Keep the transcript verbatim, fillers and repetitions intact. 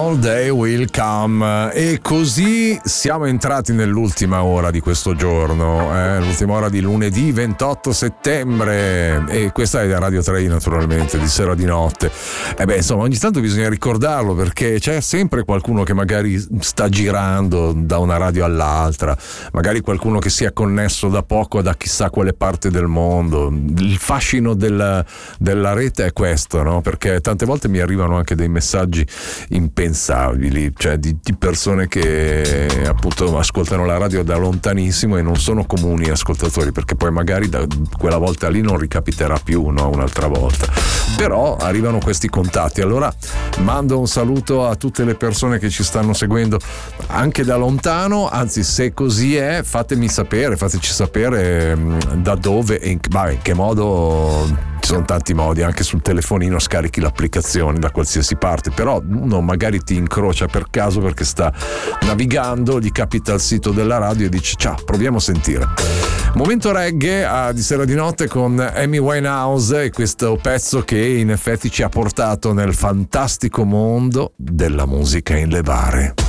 All Day Will Come. E così siamo entrati nell'ultima ora di questo giorno, eh? l'ultima ora di lunedì ventotto settembre, e questa è Radio tre naturalmente, di sera di notte. E beh, insomma, ogni tanto bisogna ricordarlo, perché c'è sempre qualcuno che magari sta girando da una radio all'altra, magari qualcuno che sia connesso da poco da chissà quale parte del mondo. Il fascino della, della rete è questo, no? Perché tante volte mi arrivano anche dei messaggi impensabili, cioè di, di persone che appunto ascoltano la radio da lontanissimo e non sono comuni ascoltatori, perché poi magari da quella volta lì non ricapiterà più, no? Un'altra volta. Però arrivano questi contatti, allora mando un saluto a tutte le persone che ci stanno seguendo anche da lontano, anzi, se così è, fatemi sapere, fateci sapere da dove e in, bah, in che modo. Ci sono tanti modi, anche sul telefonino scarichi l'applicazione da qualsiasi parte, però uno magari ti incrocia per caso perché sta navigando, gli capita il sito della radio e dice ciao, proviamo a sentire. Momento reggae a, di sera di notte con Amy Winehouse, e questo pezzo che in effetti ci ha portato nel fantastico mondo della musica in levare.